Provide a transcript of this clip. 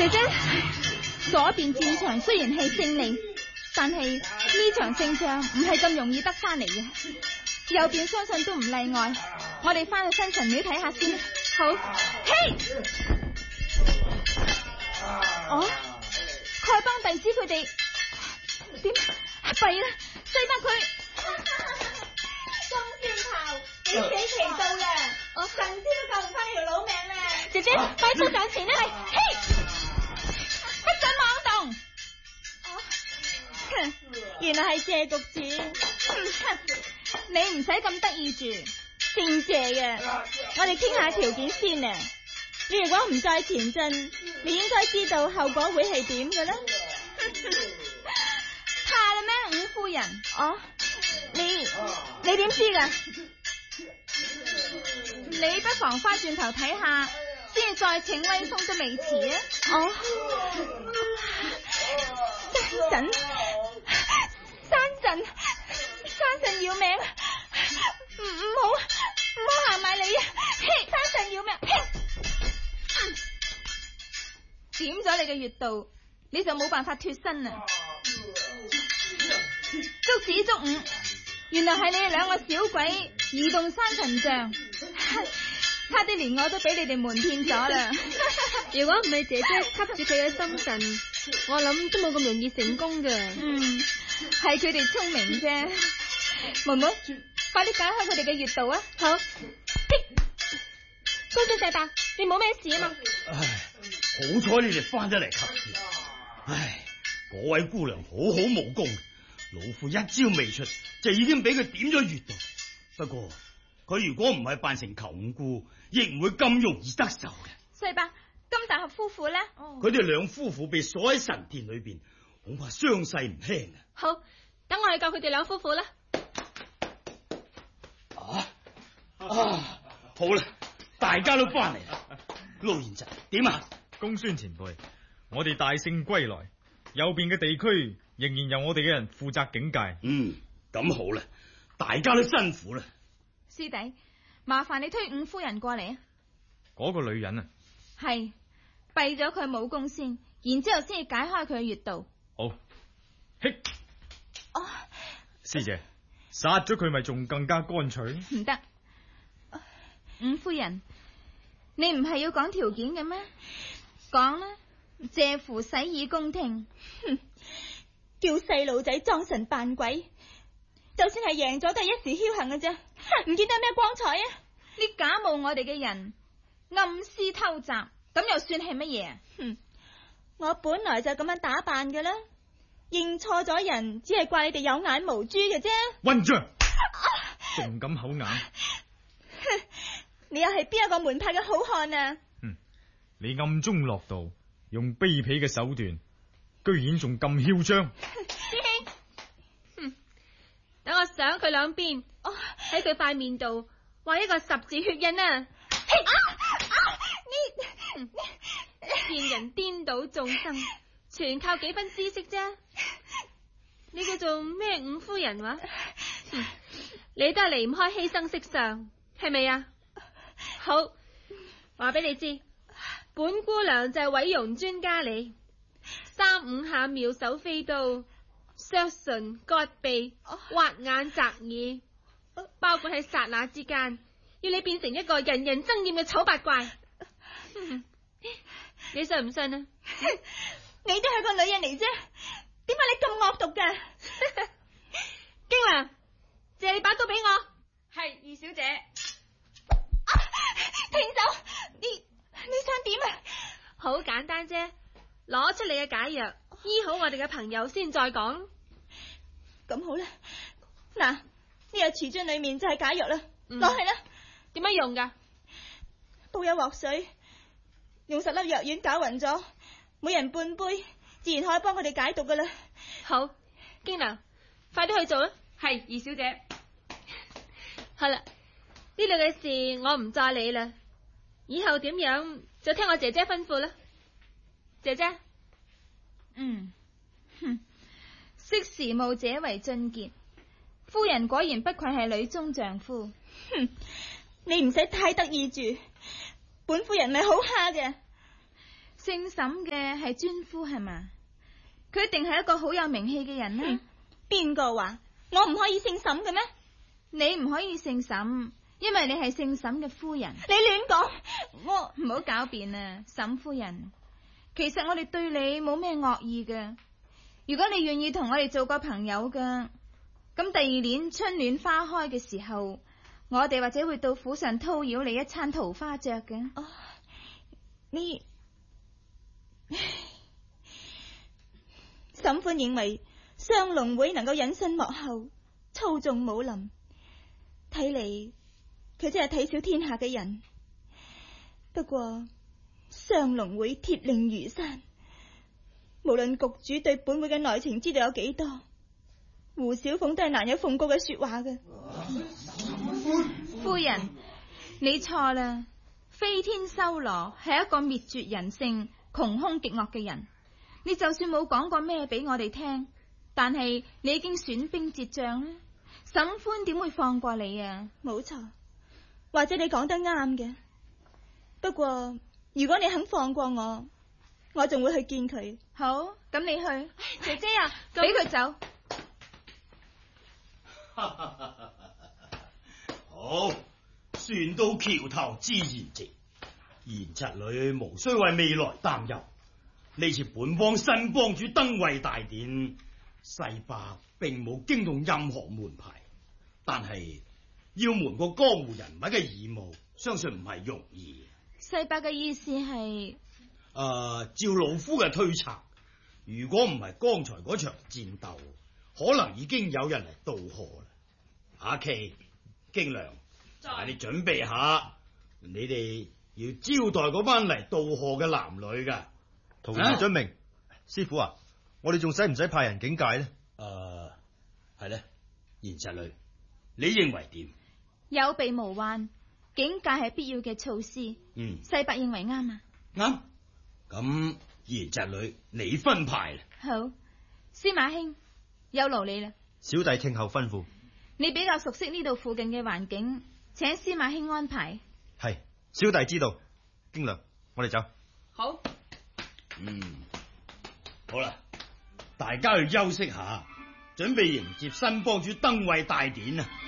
姐姐，左邊戰場雖然係勝利，但係呢場勝仗唔係咁容易得翻嚟嘅。右邊相信都唔例外。我哋翻去新神廟睇下先。好。嘿！哦，丐幫弟子佢哋點弊啦？西北佢公孫頭，你死期到啦！神仙都救唔翻你條老命啦！ 姐姐，快速上前啦！嘿！不准妄動！原來係謝局主，你唔使咁得意住，姓謝嘅。我哋傾下條件先啊！你如果唔再前進，你應該知道後果會係點嘅啦。怕啦咩，五夫人？哦，你點知噶？你不妨翻轉頭睇下，先再請威風都未遲啊！哦，山神要命，唔好行埋嚟啊！嘿，山神要命，點咗你嘅穴道，你就冇辦法脫身啦。足子足五，原來係你哋兩個小鬼移動山神像，差啲連我都俾你哋瞞騙咗啦。 如果唔係姐姐吸住佢嘅心神，我諗都冇咁容易成功嘅。 係佢哋聰明啫。妹妹，快啲解開佢哋嘅穴道啊！好。公孫世伯，你冇咩事啊嘛？ 唉，好彩你哋翻咗嚟及時。唉，嗰位姑娘好好武功，老夫一招未出就已經俾佢點咗穴道。不過佢如果唔係扮成裘五姑，亦唔會咁容易得手嘅。 世伯，金大俠夫婦咧？ 佢哋兩夫婦被鎖喺神殿裏邊，恐怕傷勢唔輕啊！ 好，等我去救佢哋兩夫婦啦。 好啦，大家都翻嚟啦。陸賢侄點啊？ 公孫前輩，我哋大勝歸來，右邊嘅地區仍然由我哋嘅人負責警戒。 咁好啦，大家都辛苦啦。 師弟，麻煩你推五夫人過嚟啊！ 嗰個女人啊， 係閉咗佢武功先，然之後先至解開佢嘅穴道。 好，嘿，師姐，殺咗佢咪仲更加乾脆？ 唔得，五夫人，你唔係要講條件嘅咩？講啦，謝乎洗耳恭聽。叫細路仔裝神扮鬼，就算係贏咗都係一時僥倖嘅啫，唔見得咩光彩啊！你假冒我哋嘅人，暗私偷襲，咁又算係乜嘢？我本來就咁樣打扮嘅啦，認錯咗人，只係怪你哋有眼無珠嘅啫。 混賬，仲敢口硬！ 你又係邊一個門派嘅好漢啊？ 你暗中落道，用卑鄙嘅手段，居然仲咁囂張！ 師兄，等我賞佢兩邊，喺佢塊面度畫一個十字血印啊！見人顛倒眾生，全靠幾分知識啫。你叫做咩五夫人話？你都係離唔開犧牲色相，係咪啊？好，話俾你知，本姑娘就係毀容專家嚟，3-5下妙手飛刀，削唇割鼻，挖眼摘耳，包括喺剎那之間，要你變成一個人人憎厭嘅醜八怪。你信唔信啊？ 你都係個女人嚟啫，點解你咁惡毒噶？ 京娘，借你把刀俾我。 係二小姐。停手！你想點啊？ 好簡單啫，攞出你嘅解藥，醫好我哋嘅朋友先再講。 咁好啦，嗱，呢個瓷樽裏面就係解藥啦，攞去啦。 點樣用噶？ 煲一鑊水，用10粒藥丸攪勻咗，每人半杯，自然可以幫佢哋解毒噶啦。 好，京娘，快啲去做啦。 係二小姐。 好啦，呢度嘅事我唔再理啦，以後點樣就聽我姐姐吩咐啦。姐姐， 識時務者為俊傑，夫人果然不愧係女中丈夫。你唔使太得意住，本夫人咪好蝦嘅。 姓沈嘅係尊夫係嘛？佢一定係一個好有名氣嘅人啦。 邊個話我唔可以姓沈嘅咩？ 你唔可以姓沈，因為你係姓沈嘅夫人。 你亂講，我唔好狡辯啊，沈夫人。其實我哋對你冇咩惡意嘅。如果你願意同我哋做個朋友嘅，咁第二年春暖花開嘅時候，我哋或者會到府上叨擾你一餐桃花雀嘅。 哦，你沈歡認為雙龍會能夠隱身幕後操縱武林，睇嚟佢真係睇小天下嘅人。不過雙龍會鐵令如山，無論局主對本會嘅內情知道有幾多，胡小鳳都係難有奉告嘅說話嘅。 夫人，你錯啦！飛天修羅係一個滅絕人性、窮兇極惡嘅人。你就算冇講過咩俾我哋聽，但係你已經損兵折將啦。沈歡點會放過你啊？ 冇錯，或者你講得啱嘅。不過如果你肯放過我，我仲會去見佢。 好，咁你去。 姐姐啊， 俾佢走。 好，船到橋頭自然直。賢侄女無需為未來擔憂。呢次本幫新幫主登位大典，世伯並冇驚動任何門派，但係要瞞過江湖人物嘅義務，相信唔係容易。 世伯嘅意思係， 照老夫嘅推測，如果唔係剛才嗰場戰鬥，可能已經有人嚟渡河啦。阿琪、京良，你準備下，你哋要招待嗰班嚟渡河嘅男女噶。 徒兒遵命。師傅啊，我哋仲使唔使派人警戒呢？ 係咧，賢侄女，你認為點？ 有備無患，警戒係必要嘅措施。世伯認為啱啊。 啱。咁賢侄女，你分派啦。 好，司馬兄，有勞你啦。 小弟聽候吩咐。 你比較熟悉呢度附近嘅環境，請司馬兄安排。 係，小弟知道。京良，我哋走。 好。 好啦，大家去休息下，準備迎接新幫主登位大典啊！